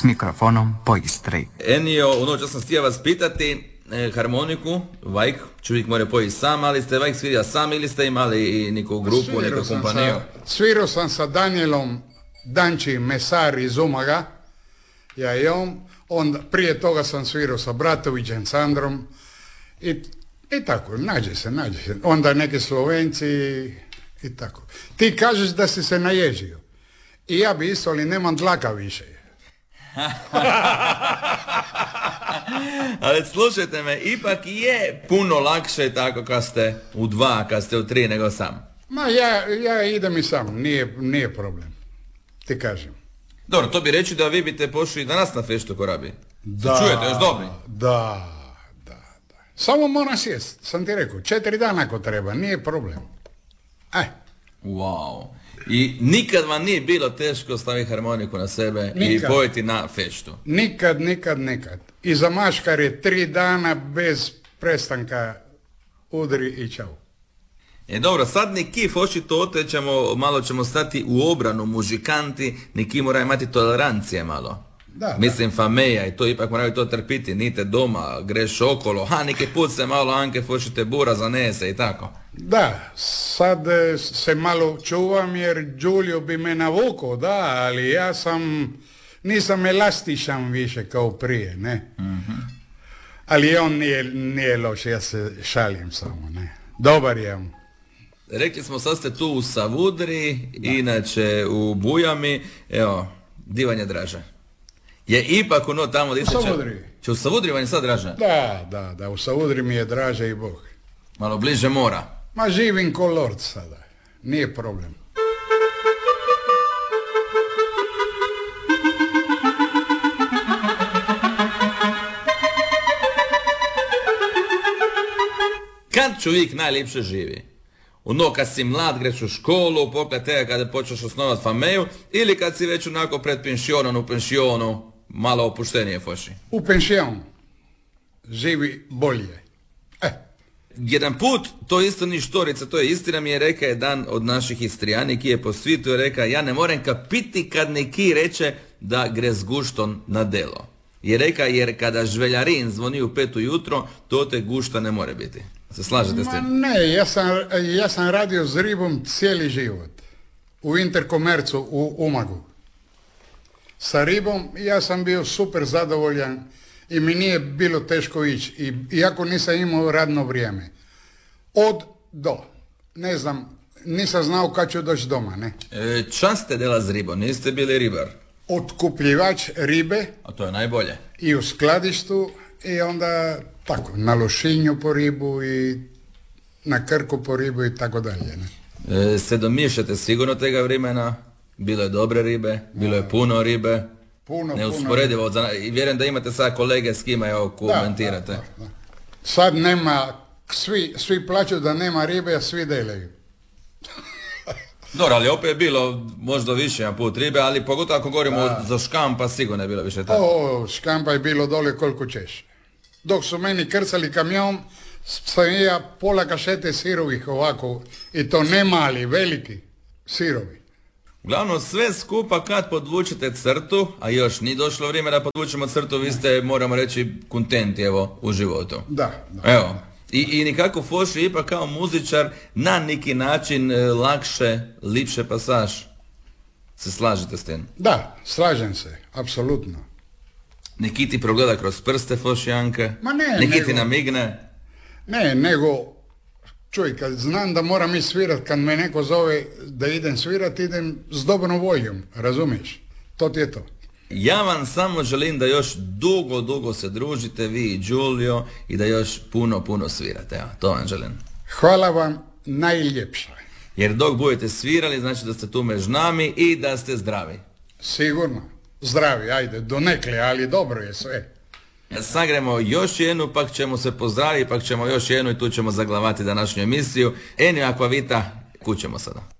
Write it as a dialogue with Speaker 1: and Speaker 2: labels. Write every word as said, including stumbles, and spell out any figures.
Speaker 1: mikrofonom po Istri.
Speaker 2: Enio, ono što sam htio vas pitati, e, harmoniku, vajk, čovjek mora pojiti sam, ali ste vajk svirali sam ili ste imali i neku grupu, neku kompaniju?
Speaker 3: Svirao sam sa Danielom Danči Mesar iz Umaga, ja i on, onda prije toga sam svirao sa Bratovićem Sandrom i, i tako, nađe se, nađe se. Onda neki Slovenci i, i tako. Ti kažeš da si se naježio. I ja bi isto, ali nemam dlaka više.
Speaker 2: Ali slušajte me, ipak je puno lakše tako kad ste u dva, kad ste u tri nego sam.
Speaker 3: Ma ja, ja idem i sam, nije, nije problem. Ti kažem.
Speaker 2: Dobro, to bi reći da vi biste pošli danas na feštu Korabi.
Speaker 3: Da,
Speaker 2: čujete, još dobri?
Speaker 3: Da, da, da. Samo moram sjest, sam ti rekao, četiri dana ako treba, nije problem. Aj.
Speaker 2: Wow. I nikad vam nije bilo teško staviti harmoniku na sebe
Speaker 3: nikad.
Speaker 2: I pojeti na feštu?
Speaker 3: Nikad, nikad, nikad. I za maškar je tri dana bez prestanka udri i čau.
Speaker 2: E dobro, sad neki očito otećemo, malo ćemo stati u obranu muzikanti, neki moraju imati tolerancije malo.
Speaker 3: Da,
Speaker 2: Mislim da. Fameja i to ipak moraju to trpiti, nite doma, greš okolo, ha neki put se malo anke hoćete bura zanese i tako.
Speaker 3: Da, sad se malo čuvam jer Giulio bi me navukao, da, ali ja sam, nisam elastičan više kao prije, ne. Mm-hmm. Ali on nije, nije loš, ja se šalim samo, ne. Dobar je on.
Speaker 2: Rekli smo, sad ste tu u Savudri, da. Inače u Bujami, evo, divanje draže. Je ipak ono tamo gdje se...
Speaker 3: U Savudri.
Speaker 2: Će u Savudri vam je sad draže?
Speaker 3: Da, da, da, u Savudri mi je draže i Bog.
Speaker 2: Malo bliže mora.
Speaker 3: Ma živim ko lord sada, nije problem.
Speaker 2: Kad čovjek najljepše živi? Ono kad si mlad, greš u školu, poklad tega kada počneš osnovati fameju, ili kad si već onako pred pensionom, u pensionu, malo opuštenije foši?
Speaker 3: U pensionu živi bolje. Eh.
Speaker 2: Jedan put, to isto ni štorica, to je istina, mi je reka jedan od naših Istrijani, ki je po svitu je reka, ja ne moram kapiti kad neki reče da gre z guštom na delo. Je reka, jer kada žveljarin zvoni u pet ujutro, to te gušta ne more biti. Se slažete s tim?
Speaker 3: Ma ne, ja sam, ja sam radio s ribom cijeli život. U Interkomercu u Umagu. Sa ribom ja sam bio super zadovoljan i mi nije bilo teško ići. I, iako nisam imao radno vrijeme. Od do. Ne znam, nisam znao kad ću doći doma, ne.
Speaker 2: E, čas ste dela s ribom, niste bili ribar?
Speaker 3: Otkupljivač ribe.
Speaker 2: A to je najbolje.
Speaker 3: I u skladištu i onda tako, na Lošinju po ribu i na Krku po ribu i tako dalje. Ne?
Speaker 2: E, se domišljate sigurno tega vremena? Bilo je dobre ribe, bilo je puno ribe.
Speaker 3: Puno,
Speaker 2: neusporedivo. Puno. I vjerujem da imate sad kolege s kima evo komentirate.
Speaker 3: Da, da, da. Sad nema, svi, svi plaću da nema ribe, a svi delaju.
Speaker 2: Dobro, ali opet je bilo možda više jedan put ribe, ali pogotovo ako govorimo da. Za škampa, sigurno je bilo više tako.
Speaker 3: O, škampa je bilo dole koliko ćeš. Dok su meni krcali kamion, sam ja pola kašete sirovih ovako, i to ne mali, veliki sirovi.
Speaker 2: Uglavnom sve skupa kad podvučete crtu, a još nije došlo vrijeme da podvučemo crtu, vi ste, moramo reći, kontenti evo u životu.
Speaker 3: Da, da.
Speaker 2: Evo. I, i nikako foši ipak kao muzičar na neki način e, lakše, lipše pasaž. Se slažete s tim?
Speaker 3: Da, slažem se, apsolutno.
Speaker 2: Neki ti progleda kroz prste foši Janke?
Speaker 3: Ma ne,
Speaker 2: neki
Speaker 3: nego,
Speaker 2: ti namigne?
Speaker 3: Ne, nego, čuj, kad znam da moram i svirat, kad me neko zove da idem svirat, idem s dobrom voljom, razumiješ? To ti je to.
Speaker 2: Ja vam samo želim da još dugo, dugo se družite, vi i Giulio, i da još puno, puno svirate. Evo, to vam želim.
Speaker 3: Hvala vam najljepše.
Speaker 2: Jer dok budete svirali, znači da ste tu među nami i da ste zdravi.
Speaker 3: Sigurno. Zdravi, ajde, donekle, ali dobro je sve.
Speaker 2: Sagremo još jednu, pak ćemo se pozdraviti, pak ćemo još jednu i tu ćemo zaglavati današnju emisiju. Ennio Acquavita, kućemo sada.